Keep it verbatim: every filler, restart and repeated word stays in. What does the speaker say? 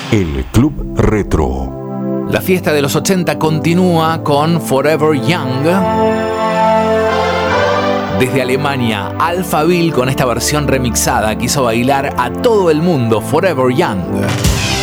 El Club Retro. La fiesta de los ochenta continúa con Forever Young. Desde Alemania, Alphaville con esta versión remixada que hizo bailar a todo el mundo, Forever Young.